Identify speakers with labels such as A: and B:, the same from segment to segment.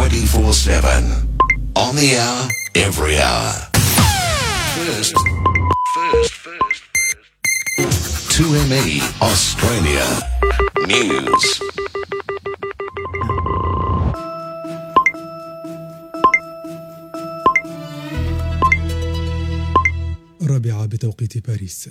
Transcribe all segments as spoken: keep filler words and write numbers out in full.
A: twenty-four seven. On the hour, every hour. First, first, first, first. two M E Australia News.
B: الرابعة بتوقيت باريس.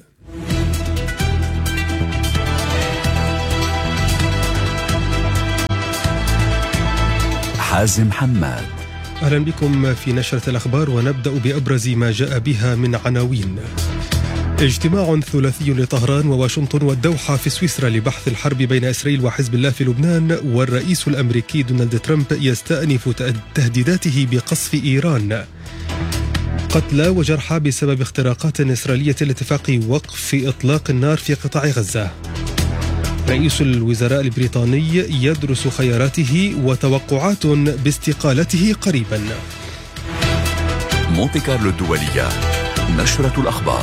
C: حازم حماد.
B: أهلا بكم في نشرة الأخبار، ونبدأ بأبرز ما جاء بها من عناوين. اجتماع ثلاثي لطهران وواشنطن والدوحة في سويسرا لبحث الحرب بين إسرائيل وحزب الله في لبنان، والرئيس الأمريكي دونالد ترامب يستأنف تهديداته بقصف إيران. قتلى وجرحى بسبب اختراقات إسرائيلية لاتفاق وقف إطلاق النار في قطاع غزة. رئيس الوزراء البريطاني يدرس خياراته وتوقعات باستقالته قريبا.
C: مونتي كارلو الدولية، نشرة الأخبار.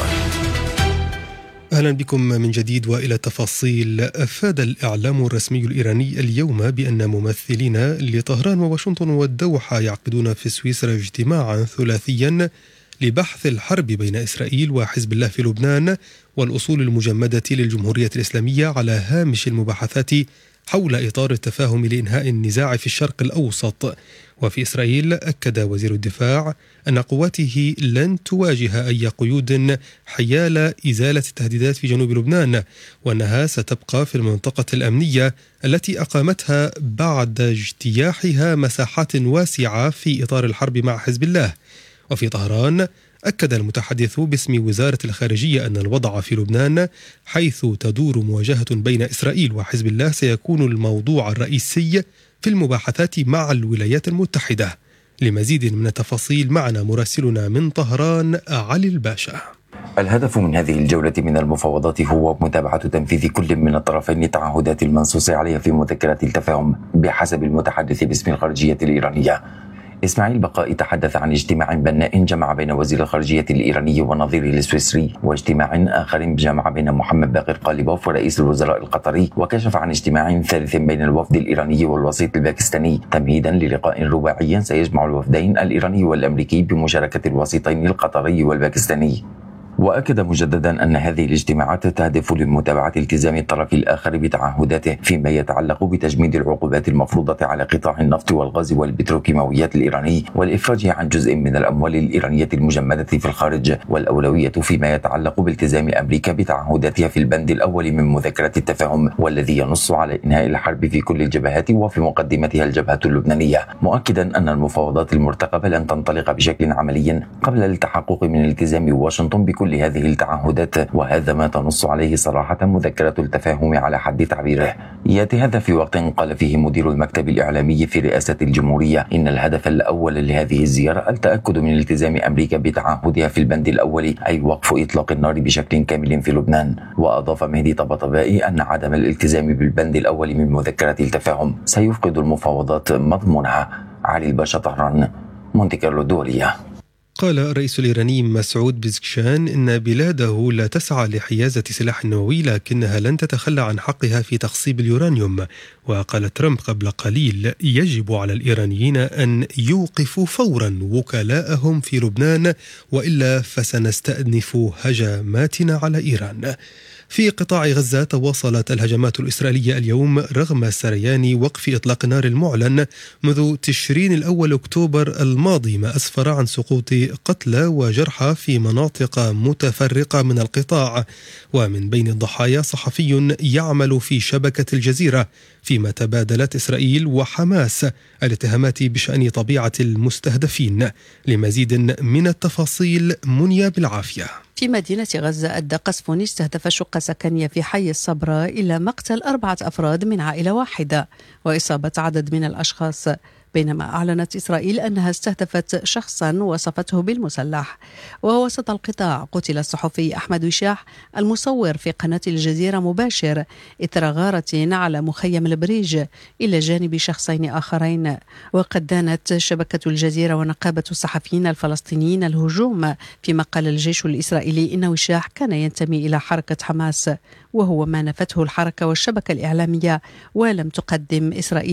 B: أهلا بكم من جديد وإلى التفاصيل. أفاد الإعلام الرسمي الإيراني اليوم بأن ممثلين لطهران وواشنطن والدوحة يعقدون في سويسرا اجتماعا ثلاثيا لبحث الحرب بين إسرائيل وحزب الله في لبنان والأصول المجمدة للجمهورية الإسلامية على هامش المباحثات حول إطار التفاهم لإنهاء النزاع في الشرق الأوسط. وفي إسرائيل أكد وزير الدفاع أن قواته لن تواجه أي قيود حيال إزالة التهديدات في جنوب لبنان، وأنها ستبقى في المنطقة الأمنية التي أقامتها بعد اجتياحها مساحات واسعة في إطار الحرب مع حزب الله. وفي طهران أكد المتحدث باسم وزارة الخارجية أن الوضع في لبنان حيث تدور مواجهة بين إسرائيل وحزب الله سيكون الموضوع الرئيسي في المباحثات مع الولايات المتحدة. لمزيد من التفاصيل معنا مراسلنا من طهران علي الباشا.
D: الهدف من هذه الجولة من المفاوضات هو متابعة تنفيذ كل من الطرفين التعهدات المنصوص عليها في مذكرة التفاهم بحسب المتحدث باسم الخارجية الإيرانية. إسماعيل بقاء تحدث عن اجتماع بناء جمع بين وزير الخارجية الإيراني ونظيره السويسري، واجتماع آخر جمع بين محمد باقر قاليبوف ورئيس الوزراء القطري، وكشف عن اجتماع ثالث بين الوفد الإيراني والوسيط الباكستاني تمهيدا للقاء رباعي سيجمع الوفدين الإيراني والأمريكي بمشاركة الوسيطين القطري والباكستاني. وأكد مجددا أن هذه الاجتماعات تهدف لمتابعة التزام الطرف الآخر بتعهداته فيما يتعلق بتجميد العقوبات المفروضة على قطاع النفط والغاز والبتروكيماويات الإيراني والإفراج عن جزء من الأموال الإيرانية المجمدة في الخارج، والأولوية فيما يتعلق بالتزام أمريكا بتعهداتها في البند الأول من مذكرة التفاهم، والذي ينص على إنهاء الحرب في كل الجبهات وفي مقدمتها الجبهة اللبنانية، مؤكدا أن المفاوضات المرتقبة لن تنطلق بشكل عملي قبل التحقق من التزام واشنطن بكل هذه التعهدات، وهذا ما تنص عليه صراحة مذكرة التفاهم على حد تعبيره. يأتي هذا في وقت قال فيه مدير المكتب الإعلامي في رئاسة الجمهورية إن الهدف الأول لهذه الزيارة التأكد من التزام أمريكا بتعهدها في البند الأول، أي وقف إطلاق النار بشكل كامل في لبنان. وأضاف مهدي طباطبائي أن عدم الالتزام بالبند الأول من مذكرة التفاهم سيفقد المفاوضات مضمونها. علي الباشا، طهران، مونتي كارلو الدولية.
B: قال الرئيس الإيراني مسعود بزكشان إن بلاده لا تسعى لحيازة سلاح نووي، لكنها لن تتخلى عن حقها في تخصيب اليورانيوم. وقال ترامب قبل قليل يجب على الإيرانيين أن يوقفوا فورا وكلاءهم في لبنان، وإلا فسنستأنف هجماتنا على إيران. في قطاع غزة تواصلت الهجمات الإسرائيلية اليوم رغم سريان وقف إطلاق النار المعلن منذ تشرين الأول أكتوبر الماضي، ما أسفر عن سقوط قتلى وجرحى في مناطق متفرقة من القطاع. ومن بين الضحايا صحفي يعمل في شبكة الجزيرة، فيما تبادلت إسرائيل وحماس الاتهامات بشأن طبيعة المستهدفين. لمزيد من التفاصيل منيا بالعافية.
E: في مدينة غزة أدى قصف استهدف شقة سكنية في حي الصبرا إلى مقتل أربعة أفراد من عائلة واحدة وإصابة عدد من الأشخاص، بينما أعلنت إسرائيل أنها استهدفت شخصا وصفته بالمسلح. ووسط القطاع قتل الصحفي أحمد وشاح المصور في قناة الجزيرة مباشر إثر غارة على مخيم البريج إلى جانب شخصين آخرين. وقد دانت شبكة الجزيرة ونقابة الصحفيين الفلسطينيين الهجوم، فيما قال الجيش الإسرائيلي إن وشاح كان ينتمي إلى حركة حماس، وهو ما نفته الحركة والشبكة الإعلامية، ولم تقدم إسرائيل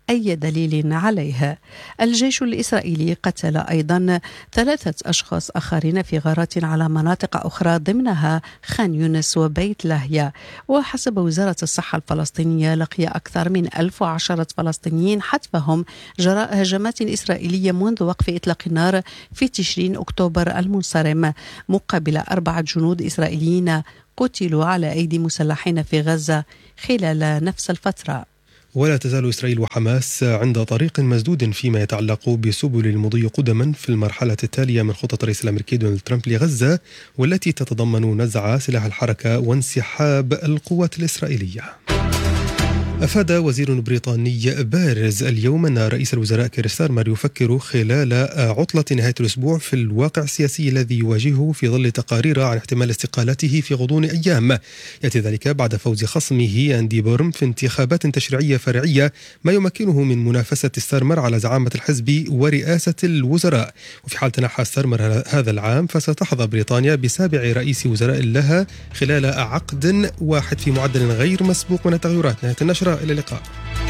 E: أي دليل عليه. الجيش الإسرائيلي قتل أيضا ثلاثة أشخاص آخرين في غارات على مناطق أخرى ضمنها خان يونس وبيت لاهيا. وحسب وزارة الصحة الفلسطينية لقي أكثر من ألف وعشرة فلسطينيين حتفهم جراء هجمات إسرائيلية منذ وقف إطلاق النار في تشرين أكتوبر المنصرم، مقابل أربعة جنود إسرائيليين قتلوا على أيدي مسلحين في غزة خلال نفس الفترة.
B: ولا تزال إسرائيل وحماس عند طريق مسدود فيما يتعلق بسبل المضي قدما في المرحلة التالية من خطة الرئيس الأمريكي دونالد ترامب لغزة، والتي تتضمن نزع سلاح الحركة وانسحاب القوات الإسرائيلية. أفاد وزير بريطاني بارز اليوم أن رئيس الوزراء كير ستارمر يفكر خلال عطلة نهاية الأسبوع في الواقع السياسي الذي يواجهه في ظل تقارير عن احتمال استقالته في غضون أيام. يأتي ذلك بعد فوز خصمه أندي بورم في انتخابات تشريعية فرعية، ما يمكنه من منافسة ستارمر على زعامة الحزب ورئاسة الوزراء. وفي حال تنحى ستارمر هذا العام فستحظى بريطانيا بسابع رئيس وزراء لها خلال عقد واحد في معدل غير مسبوق من التغيرات. نهاية النشرة، إلى اللقاء.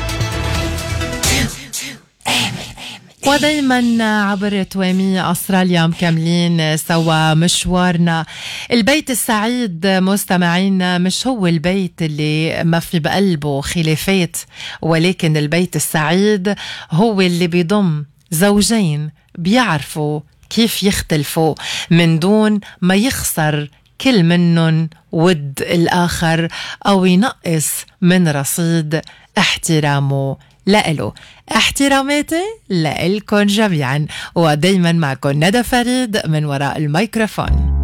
F: ودايما عبر توامي أستراليا مكملين سوا مشوارنا. البيت السعيد مستمعينا مش هو البيت اللي ما في بقلبه خلافات، ولكن البيت السعيد هو اللي بيضم زوجين بيعرفوا كيف يختلفوا من دون ما يخسر كل منهم ود الآخر أو ينقص من رصيد احترامه لإله. احتراماتي لإلكن جميعا، ودايما معكم ندى فريد من وراء الميكروفون.